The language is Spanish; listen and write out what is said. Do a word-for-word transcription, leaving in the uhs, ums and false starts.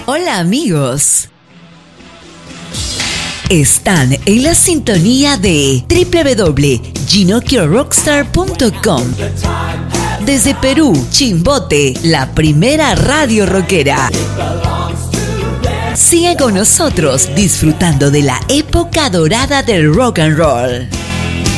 Hola amigos. Están en la sintonía de doble u doble u doble u punto ginocchio rockstar punto com. Desde Perú, Chimbote, la primera radio rockera. Sigan con nosotros disfrutando de la época dorada del rock and roll.